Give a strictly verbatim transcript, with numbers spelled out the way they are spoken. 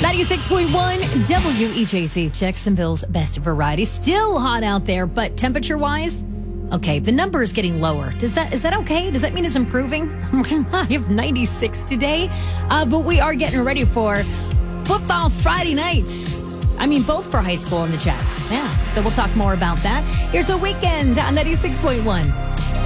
ninety-six point one W E J C, Jacksonville's best variety. Still hot out there, but temperature-wise, okay, the number is getting lower. Does that is that okay? Does that mean it's improving? We're going to high of ninety-six today, uh, but we are getting ready for football Friday nights. I mean, both for high school and the Jacks. Yeah, so we'll talk more about that. Here's The Weeknd on ninety-six point one.